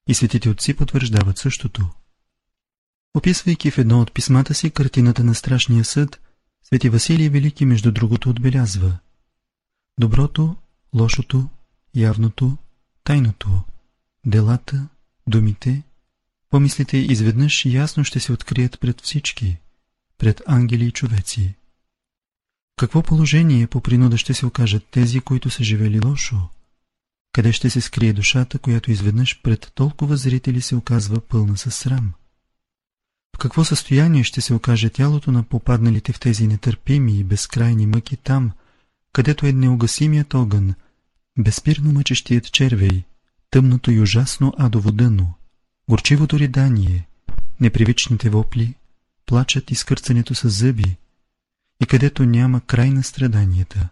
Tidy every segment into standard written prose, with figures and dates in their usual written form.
И светите отци потвърждават същото. Описвайки в едно от писмата си картината на страшния съд, свети Василий Велики между другото отбелязва: доброто, лошото, явното, тайното, делата, думите, помислите изведнъж ясно ще се открият пред всички, пред ангели и човеци. В какво положение по принуда ще се окажат тези, които са живели лошо? Къде ще се скрие душата, която изведнъж пред толкова зрители се оказва пълна със срам? В какво състояние ще се окаже тялото на попадналите в тези нетърпими и безкрайни мъки там, където е неугасимият огън, безспирно мъчещият червей, тъмното и ужасно адово дъно, горчивото ридание, непривичните вопли, плачът и скърцането с зъби, и където няма край на страданията.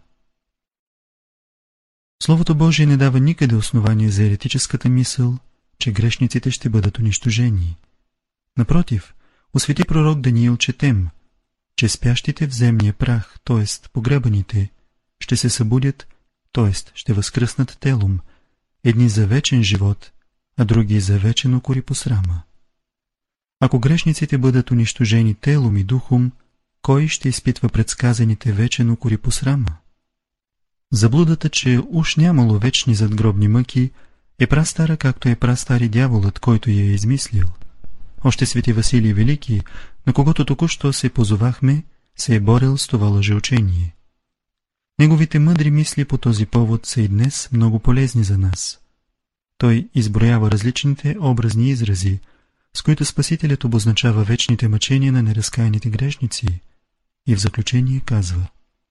Словото Божие не дава никъде основание за еретическата мисъл, че грешниците ще бъдат унищожени. Напротив, у свети пророк Даниил четем, че спящите в земния прах, т.е. погребаните, ще се събудят, т.е. ще възкръснат телом, едни за вечен живот, а други за вечен укор и посрама. Ако грешниците бъдат унищожени телом и духом, кой ще изпитва предсказаните вечен укор и посрама? Заблудата, че уж нямало вечни задгробни мъки, е прастара, както е прастари дяволът, който я е измислил. Още свети Василий Велики, на когото току-що се позовахме, се е борил с това лъжеучение. Неговите мъдри мисли по този повод са и днес много полезни за нас. Той изброява различните образни изрази, с които Спасителят обозначава вечните мъчения на неразкаяните грешници, и в заключение казва: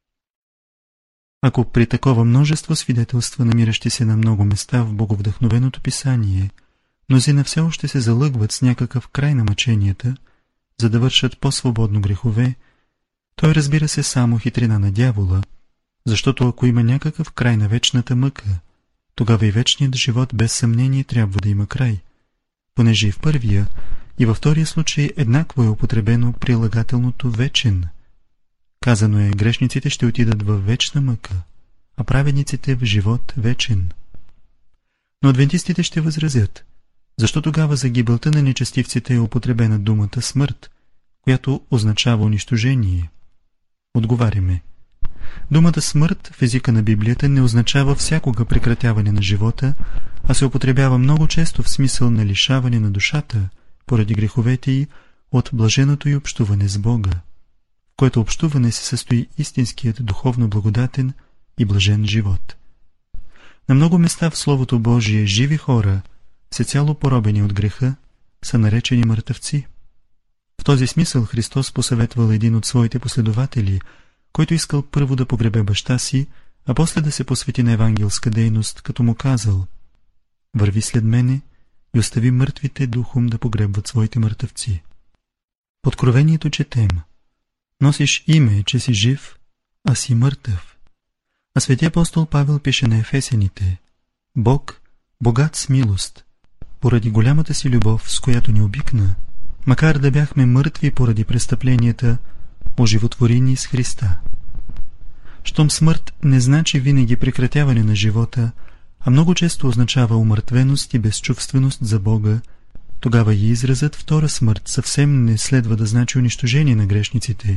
ако при такова множество свидетелства, намиращи се на много места в боговдъхновеното писание, мнозина все още се залъгват с някакъв край на мъченията, за да вършат по-свободно грехове, той разбира се само хитрина на дявола, защото ако има някакъв край на вечната мъка, тогава и вечният живот без съмнение трябва да има край, понеже и в първия, и във втория случай еднакво е употребено прилагателното вечен. Казано е, грешниците ще отидат в вечна мъка, а праведниците в живот вечен. Но адвентистите ще възразят: защо тогава за гибелта на нечестивците е употребена думата смърт, която означава унищожение? Отговаряме: думата смърт в езика на Библията не означава всякога прекратяване на живота, а се употребява много често в смисъл на лишаване на душата, поради греховете й, от блаженото й общуване с Бога, в което общуване се състои истинският духовно благодатен и блажен живот. На много места в Словото Божие живи хора, всецяло поробени от греха, са наречени мъртъвци. В този смисъл Христос посъветвал един от своите последователи, който искал първо да погребе баща си, а после да се посвети на евангелска дейност, като му казал: върви след мене и остави мъртвите духом да погребват своите мъртъвци. В Откровението четем: носиш име, че си жив, а си мъртъв. А свети апостол Павел пише на ефесяните: Бог, богат с милост, поради голямата си любов, с която ни обикна, макар да бяхме мъртви поради престъпленията, оживотвори ни с Христа. Щом смърт не значи винаги прекратяване на живота, а много често означава умъртвеност и безчувственост за Бога, тогава и изразът втора смърт съвсем не следва да значи унищожение на грешниците.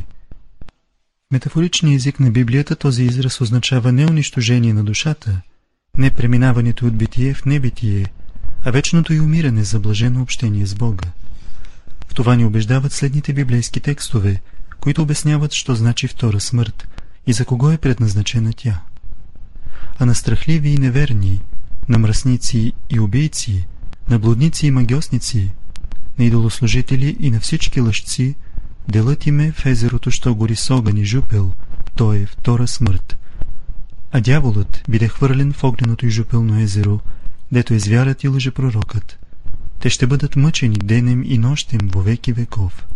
В метафоричния език на Библията този израз означава не унищожение на душата, не преминаването от битие в небитие, а вечното й умиране за блажено общение с Бога. В това ни убеждават следните библейски текстове, които обясняват, що значи втора смърт и за кого е предназначена тя. А на страхливи и неверни, на мръсници и убийци, на блудници и магьосници, на идолослужители и на всички лъжци, делът им е в езерото, що гори с огън и жупел, то е втора смърт. А дяволът биде хвърлен в огненото и жупелно езеро, дето е звярат и лъжепророкът. Те ще бъдат мъчени денем и нощем во веки веков.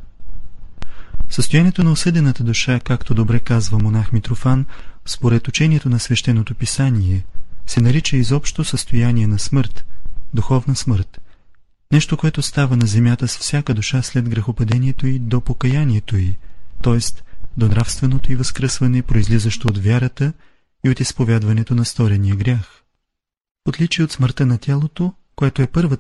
Състоянието на осъдената душа, както добре казва монах Митрофан, според учението на свещеното писание, се нарича изобщо състояние на смърт, духовна смърт, нещо, което става на земята с всяка душа след грехопадението й до покаянието й, т.е. до нравственото й възкръсване, произлизащо от вярата и от изповядването на сторения грях. В отличие от смъртта на тялото, което е първата